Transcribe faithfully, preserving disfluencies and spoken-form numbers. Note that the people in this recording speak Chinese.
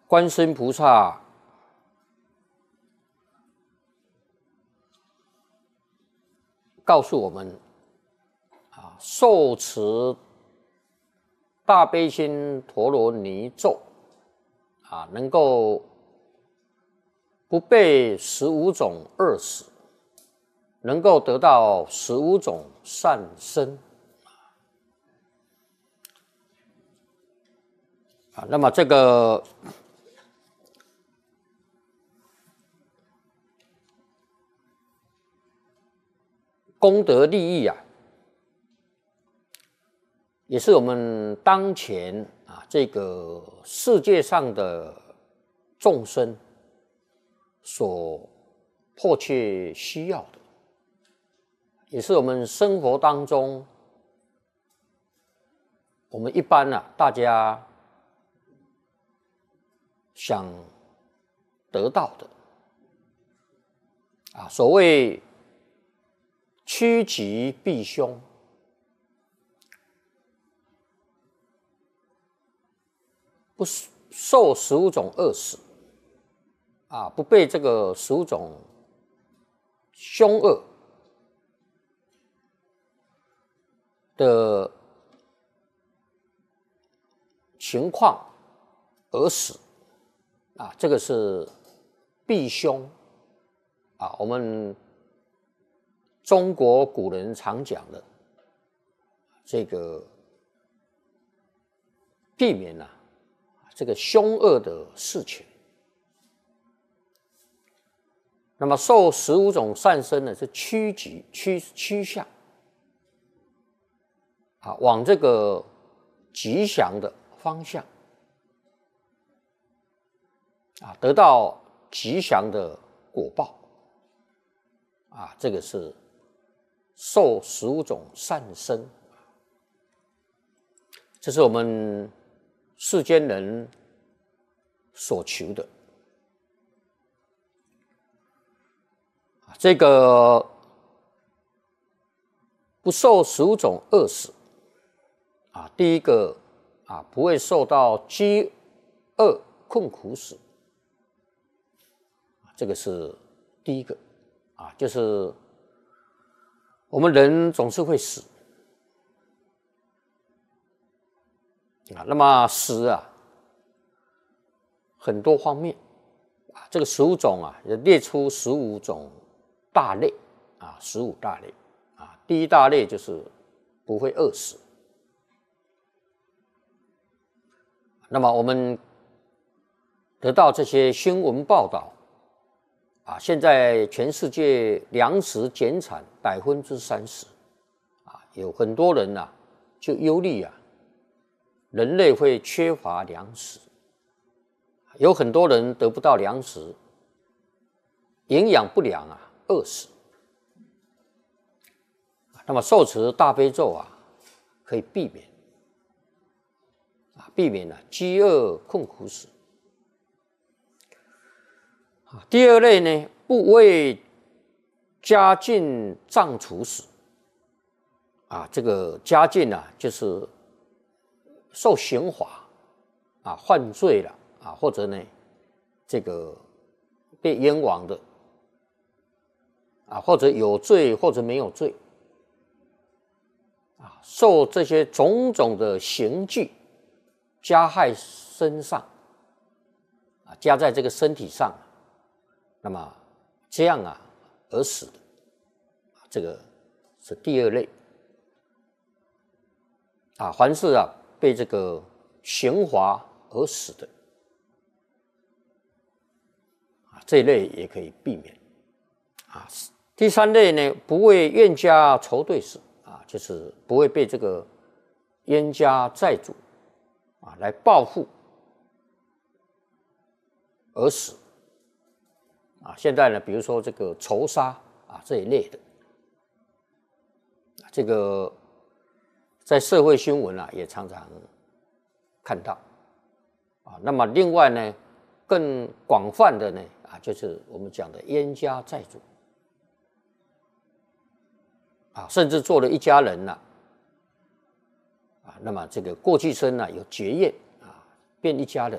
观世音菩萨告诉我们啊，受持大悲心陀罗尼咒啊，能够不被十五种恶死，能够得到十五种善身啊。那么这个功德利益啊，也是我们当前啊这个世界上的众生所迫切需要的，也是我们生活当中我们一般啊大家想得到的啊，所谓趋吉避凶，不受十五种恶死啊，不被这个十五种凶恶的情况而死啊，这个是避凶啊。我们中国古人常讲的这个避免啊这个凶恶的事情。那么受十五种善身呢，是趋吉趋趋向啊，往这个吉祥的方向啊，得到吉祥的果报啊，这个是受十五种善身，这是我们世间人所求的。这个不受十五种恶死啊，第一个啊，不会受到饥饿困苦死，这个是第一个啊，就是我们人总是会死啊，那么死啊，很多方面啊，这个十五种啊，也列出十五种大类啊，十五大类啊，第一大类就是不会饿死。那么我们得到这些新闻报道啊，现在全世界粮食减产百分之三十啊，有很多人啊就忧虑啊，人类会缺乏粮食，有很多人得不到粮食，营养不良啊，饿死。那么受持大悲咒啊，可以避免啊，避免了、啊、饥饿困苦死。第二类呢，不为家境障处死啊，这个家境啊，就是受刑罚啊，犯罪了啊，或者呢，这个被冤枉的啊，或者有罪或者没有罪啊，受这些种种的刑具加害身上啊，加在这个身体上。那么这样啊而死的，这个是第二类啊。凡是啊被这个刑罚而死的啊，这一类也可以避免啊。第三类呢，不为冤家仇对死啊，就是不会被这个冤家债主啊来报复而死。啊，现在呢，比如说这个仇杀啊这一类的，这个在社会新闻啊也常常看到啊。那么另外呢，更广泛的呢啊，就是我们讲的冤家债主啊，甚至做了一家人了啊。那么这个过去生呢有结怨啊，变一家人